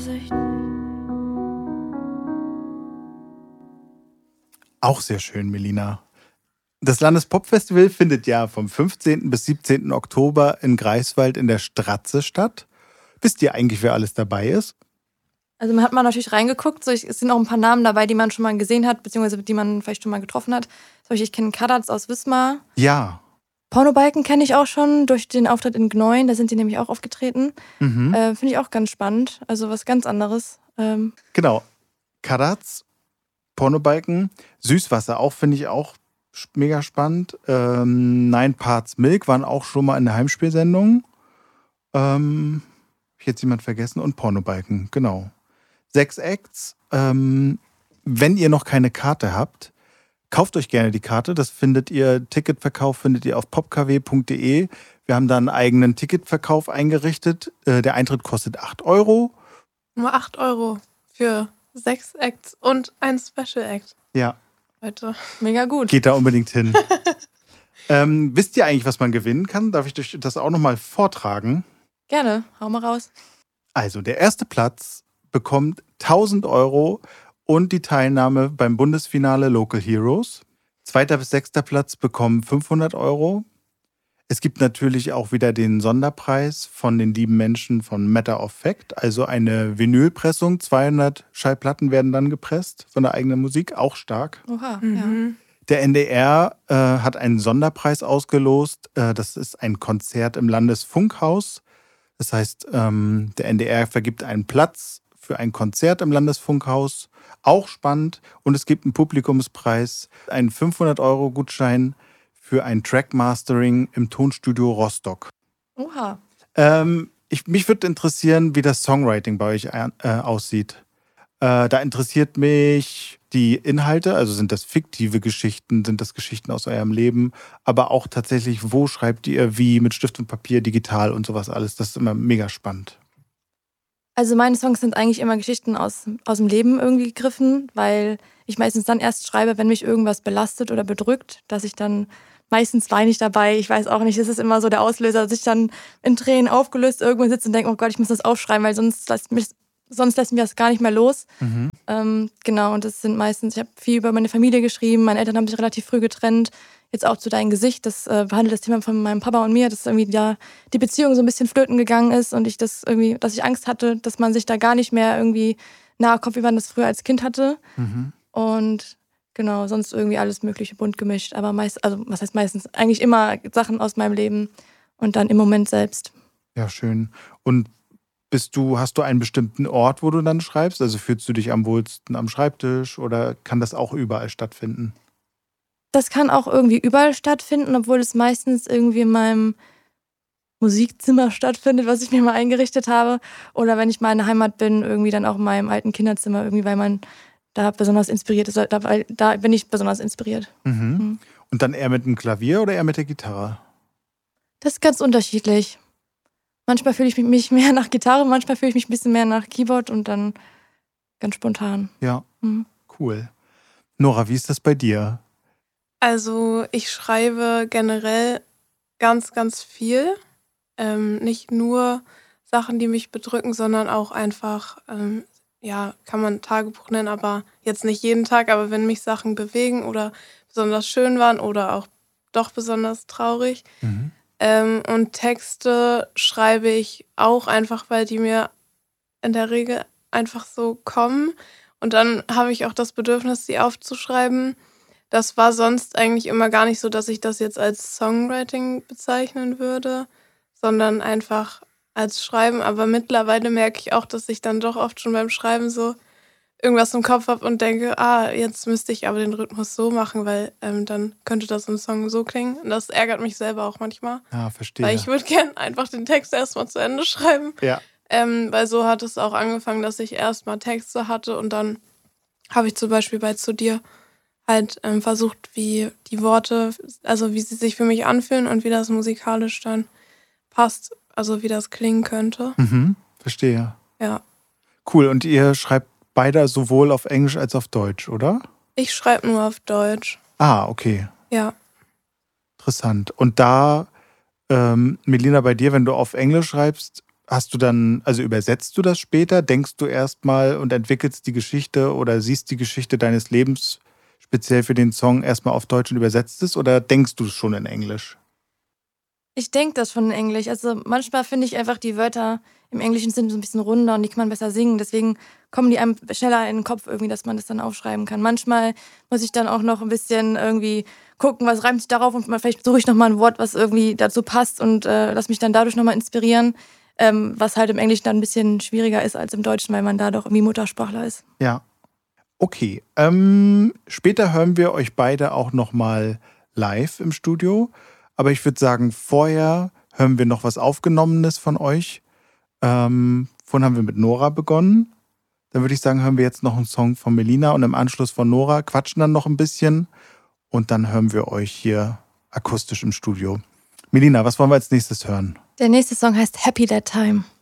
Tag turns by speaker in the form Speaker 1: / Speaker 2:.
Speaker 1: Gesicht.
Speaker 2: Auch sehr schön, Melina. Das Landespopfestival findet ja vom 15. bis 17. Oktober in Greifswald in der Stratze statt. Wisst ihr eigentlich, wer alles dabei ist?
Speaker 1: Also man hat mal natürlich reingeguckt, es sind auch ein paar Namen dabei, die man schon mal gesehen hat, beziehungsweise die man vielleicht schon mal getroffen hat. Zum Beispiel, ich kenne Kadatz aus Wismar.
Speaker 2: Ja.
Speaker 1: Pornobalken kenne ich auch schon durch den Auftritt in Gneuen, da sind die nämlich auch aufgetreten.
Speaker 2: Mhm.
Speaker 1: Finde ich auch ganz spannend, also was ganz anderes.
Speaker 2: Genau. Kadatz, Pornobalken, Süßwasser auch, finde ich auch mega spannend. Nine Parts Milk waren auch schon mal in der Heimspielsendung. Hab ich jetzt jemand vergessen? Und Pornobalken, genau. 6 Acts. Wenn ihr noch keine Karte habt, kauft euch gerne die Karte. Das Ticketverkauf findet ihr auf popkw.de. Wir haben da einen eigenen Ticketverkauf eingerichtet. Der Eintritt kostet 8 Euro.
Speaker 3: Nur 8 Euro für 6 Acts und ein Special Act.
Speaker 2: Ja.
Speaker 3: Leute.
Speaker 1: Mega gut.
Speaker 2: Geht da unbedingt hin. Wisst ihr eigentlich, was man gewinnen kann? Darf ich euch das auch nochmal vortragen?
Speaker 1: Gerne, hau mal raus.
Speaker 2: Also, der erste Platz bekommt 1000 Euro und die Teilnahme beim Bundesfinale Local Heroes. 2. bis 6. Platz bekommen 500 Euro. Es gibt natürlich auch wieder den Sonderpreis von den lieben Menschen von Matter of Fact, also eine Vinylpressung. 200 Schallplatten werden dann gepresst von der eigenen Musik, auch stark.
Speaker 1: Oha,
Speaker 3: Ja.
Speaker 2: Der NDR hat einen Sonderpreis ausgelost. Das ist ein Konzert im Landesfunkhaus. Das heißt, der NDR vergibt einen Platz für ein Konzert im Landesfunkhaus. Auch spannend. Und es gibt einen Publikumspreis, einen 500-Euro-Gutschein für ein Trackmastering im Tonstudio Rostock.
Speaker 1: Oha.
Speaker 2: Mich würde interessieren, wie das Songwriting bei euch aussieht. Da interessiert mich die Inhalte, also sind das fiktive Geschichten, sind das Geschichten aus eurem Leben, aber auch tatsächlich, wo schreibt ihr wie, mit Stift und Papier, digital und sowas alles. Das ist immer mega spannend.
Speaker 1: Also meine Songs sind eigentlich immer Geschichten aus dem Leben irgendwie gegriffen, weil ich meistens dann erst schreibe, wenn mich irgendwas belastet oder bedrückt, dass ich dann, meistens weine ich dabei, ich weiß auch nicht, das ist immer so der Auslöser, dass ich dann in Tränen aufgelöst irgendwo sitze und denke, oh Gott, ich muss das aufschreiben, weil sonst lässt mich das gar nicht mehr los. Genau, und das sind meistens, ich habe viel über meine Familie geschrieben, meine Eltern haben sich relativ früh getrennt, jetzt auch zu Dein Gesicht, das behandelt das Thema von meinem Papa und mir, dass irgendwie die Beziehung so ein bisschen flöten gegangen ist und dass ich Angst hatte, dass man sich da gar nicht mehr irgendwie nahe kommt, wie man das früher als Kind hatte. Und genau, sonst irgendwie alles mögliche bunt gemischt, aber was heißt meistens? Eigentlich immer Sachen aus meinem Leben und dann im Moment selbst.
Speaker 2: Ja, schön. Und hast du einen bestimmten Ort, wo du dann schreibst? Also fühlst du dich am wohlsten am Schreibtisch oder kann das auch überall stattfinden?
Speaker 1: Das kann auch irgendwie überall stattfinden, obwohl es meistens irgendwie in meinem Musikzimmer stattfindet, was ich mir mal eingerichtet habe. Oder wenn ich mal in der Heimat bin, irgendwie dann auch in meinem alten Kinderzimmer, irgendwie, weil man da besonders inspiriert ist. Da bin ich besonders inspiriert.
Speaker 2: Und dann eher mit dem Klavier oder eher mit der Gitarre?
Speaker 1: Das ist ganz unterschiedlich. Manchmal fühle ich mich mehr nach Gitarre, manchmal fühle ich mich ein bisschen mehr nach Keyboard und dann ganz spontan.
Speaker 2: Ja, cool. Nora, wie ist das bei dir?
Speaker 3: Also ich schreibe generell ganz, ganz viel. Nicht nur Sachen, die mich bedrücken, sondern auch einfach, kann man Tagebuch nennen, aber jetzt nicht jeden Tag, aber wenn mich Sachen bewegen oder besonders schön waren oder auch doch besonders traurig. Und Texte schreibe ich auch einfach, weil die mir in der Regel einfach so kommen. Und dann habe ich auch das Bedürfnis, sie aufzuschreiben. Das war sonst eigentlich immer gar nicht so, dass ich das jetzt als Songwriting bezeichnen würde, sondern einfach als Schreiben. Aber mittlerweile merke ich auch, dass ich dann doch oft schon beim Schreiben so irgendwas im Kopf habe und denke, jetzt müsste ich aber den Rhythmus so machen, weil dann könnte das im Song so klingen. Und das ärgert mich selber auch manchmal.
Speaker 2: Ja, verstehe.
Speaker 3: Weil ich würde gern einfach den Text erstmal zu Ende schreiben.
Speaker 2: Ja.
Speaker 3: Weil so hat es auch angefangen, dass ich erstmal Texte hatte und dann habe ich zum Beispiel bei Zu dir halt versucht, wie die Worte, also wie sie sich für mich anfühlen und wie das musikalisch dann passt, also wie das klingen könnte.
Speaker 2: Verstehe.
Speaker 3: Ja.
Speaker 2: Cool, und ihr schreibt beide sowohl auf Englisch als auf Deutsch, oder?
Speaker 3: Ich schreibe nur auf Deutsch.
Speaker 2: Okay.
Speaker 3: Ja.
Speaker 2: Interessant. Und da, Melina, bei dir, wenn du auf Englisch schreibst, hast du dann, also übersetzt du das später? Denkst du erstmal und entwickelst die Geschichte oder siehst die Geschichte deines Lebens speziell für den Song erstmal auf Deutsch und übersetzt es oder denkst du es schon in Englisch?
Speaker 1: Ich denke das schon in Englisch. Also manchmal finde ich einfach, die Wörter im Englischen sind so ein bisschen runder und die kann man besser singen. Deswegen kommen die einem schneller in den Kopf irgendwie, dass man das dann aufschreiben kann. Manchmal muss ich dann auch noch ein bisschen irgendwie gucken, was reimt sich darauf und vielleicht suche ich nochmal ein Wort, was irgendwie dazu passt und lass mich dann dadurch nochmal inspirieren. Was halt im Englischen dann ein bisschen schwieriger ist als im Deutschen, weil man da doch irgendwie Muttersprachler ist.
Speaker 2: Ja. Okay. Später hören wir euch beide auch nochmal live im Studio. Aber ich würde sagen, vorher hören wir noch was Aufgenommenes von euch. Vorhin haben wir mit Nora begonnen. Dann würde ich sagen, hören wir jetzt noch einen Song von Melina und im Anschluss von Nora, quatschen dann noch ein bisschen und dann hören wir euch hier akustisch im Studio. Melina, was wollen wir als nächstes hören?
Speaker 1: Der nächste Song heißt Happy That Time.